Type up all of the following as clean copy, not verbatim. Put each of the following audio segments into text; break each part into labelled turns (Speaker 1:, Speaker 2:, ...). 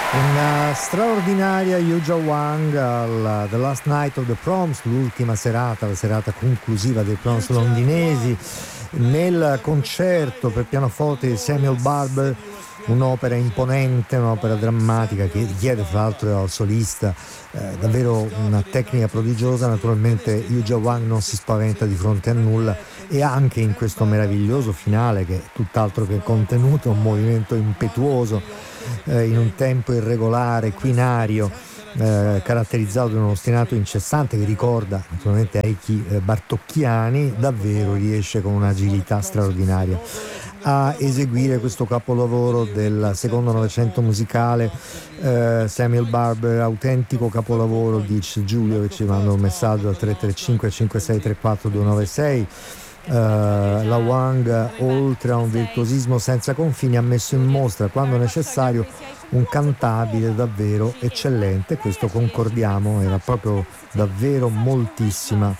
Speaker 1: Una straordinaria Yuja Wang al The Last Night of the Proms, l'ultima serata, la serata conclusiva dei Proms londinesi, nel concerto per pianoforte di Samuel Barber, un'opera imponente, un'opera drammatica che richiede fra l'altro al solista davvero una tecnica prodigiosa. Naturalmente Yuja Wang non si spaventa di fronte a nulla e anche in questo meraviglioso finale, che è tutt'altro che contenuto, un movimento impetuoso in un tempo irregolare, quinario, caratterizzato da uno ostinato incessante che ricorda naturalmente Aiki Bartocchiani. Davvero riesce con un'agilità straordinaria a eseguire questo capolavoro del secondo Novecento musicale. Samuel Barber, autentico capolavoro, dice Giulio che ci manda un messaggio al 335 5634 296. La Wang, oltre a un virtuosismo senza confini, ha messo in mostra quando necessario un cantabile davvero eccellente. Questo concordiamo, era proprio davvero moltissima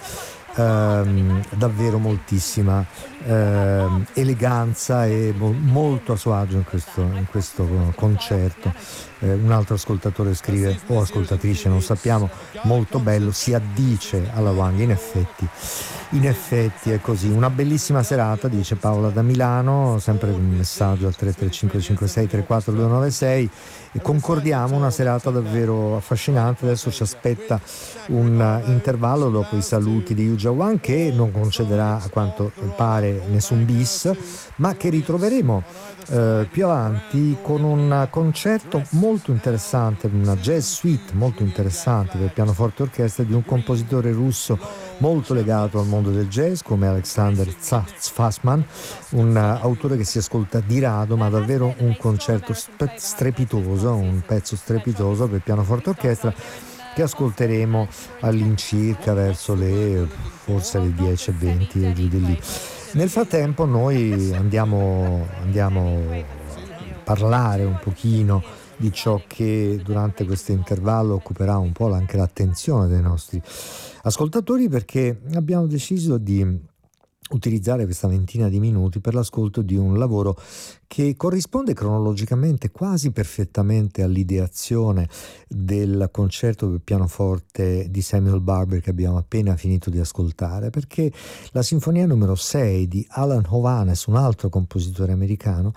Speaker 1: eleganza e molto a suo agio in questo concerto. Un altro ascoltatore scrive, o ascoltatrice, non sappiamo, molto bello, si addice alla Wang. In effetti è così. Una bellissima serata, dice Paola da Milano, sempre con un messaggio al 335 56 34 296, e concordiamo, una serata davvero affascinante. Adesso ci aspetta un intervallo dopo i saluti di Yuja Wang, che non concederà a quanto pare nessun bis, ma che ritroveremo più avanti con un concerto molto interessante, una jazz suite molto interessante per pianoforte e orchestra di un compositore russo molto legato al mondo del jazz come Alexander Zfassman, un autore che si ascolta di rado, ma davvero un concerto strepitoso, un pezzo strepitoso per pianoforte e orchestra che ascolteremo all'incirca verso forse le 10:20 o giù di lì. Nel frattempo noi andiamo a parlare un pochino di ciò che durante questo intervallo occuperà un po' anche l'attenzione dei nostri ascoltatori, perché abbiamo deciso di utilizzare questa ventina di minuti per l'ascolto di un lavoro che corrisponde cronologicamente quasi perfettamente all'ideazione del concerto per pianoforte di Samuel Barber che abbiamo appena finito di ascoltare, perché la sinfonia numero 6 di Alan Hovhaness, un altro compositore americano,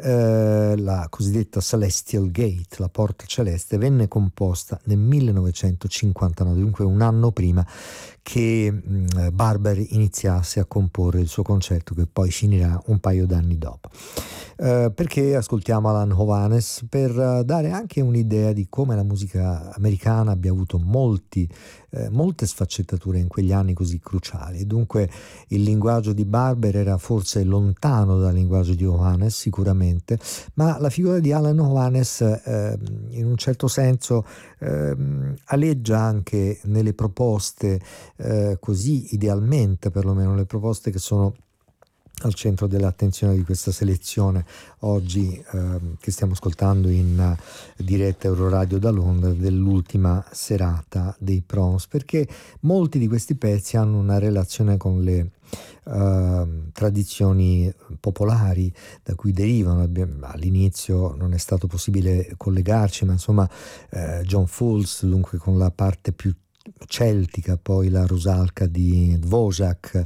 Speaker 1: la cosiddetta Celestial Gate, la porta celeste, venne composta nel 1959, dunque un anno prima che Barber iniziasse a comporre il suo concerto, che poi finirà un paio d'anni dopo. Perché ascoltiamo Alan Hovhaness? Per dare anche un'idea di come la musica americana abbia avuto molte sfaccettature in quegli anni così cruciali. Dunque il linguaggio di Barber era forse lontano dal linguaggio di Hovhaness sicuramente, ma la figura di Alan Hovhaness in un certo senso aleggia anche nelle proposte, così idealmente perlomeno le proposte che sono al centro dell'attenzione di questa selezione oggi che stiamo ascoltando in diretta Euroradio da Londra, dell'ultima serata dei Proms, perché molti di questi pezzi hanno una relazione con le tradizioni popolari da cui derivano. All'inizio non è stato possibile collegarci, ma insomma John Fowles, dunque con la parte più celtica, poi la Rusalka di Dvořák,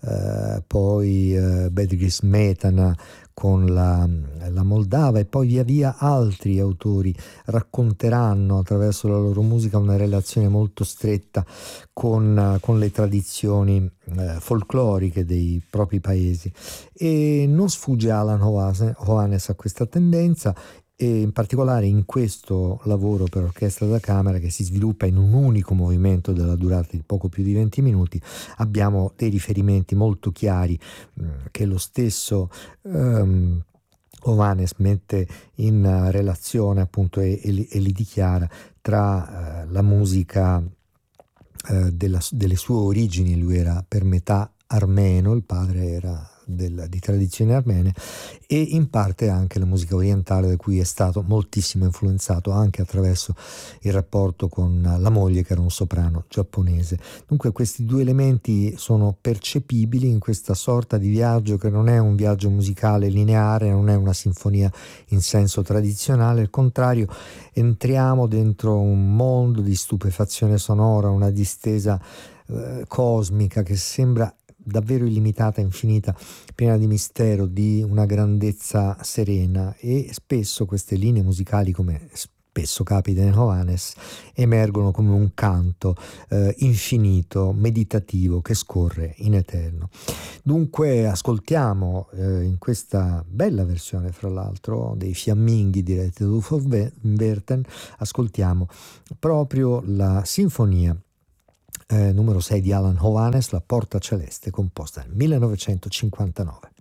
Speaker 1: poi Bedřich Smetana con la Moldava, e poi via via altri autori racconteranno attraverso la loro musica una relazione molto stretta con le tradizioni folcloriche dei propri paesi, e non sfugge Alan Hovhaness a questa tendenza, e in particolare in questo lavoro per orchestra da camera, che si sviluppa in un unico movimento della durata di poco più di 20 minuti, abbiamo dei riferimenti molto chiari che lo stesso Hovhaness mette in relazione appunto e li dichiara tra la musica delle sue origini. Lui era per metà armeno, il padre era di tradizioni armene, e in parte anche la musica orientale, da cui è stato moltissimo influenzato anche attraverso il rapporto con la moglie, che era un soprano giapponese. Dunque questi due elementi sono percepibili in questa sorta di viaggio che non è un viaggio musicale lineare, non è una sinfonia in senso tradizionale, al contrario entriamo dentro un mondo di stupefazione sonora, una distesa cosmica che sembra davvero illimitata, infinita, piena di mistero, di una grandezza serena, e spesso queste linee musicali, come spesso capita in Johannes, emergono come un canto infinito, meditativo, che scorre in eterno. Dunque ascoltiamo in questa bella versione, fra l'altro, dei Fiamminghi diretti da Rudolf Werther, ascoltiamo proprio la sinfonia numero 6 di Alan Johannes, La Porta Celeste, composta nel 1959.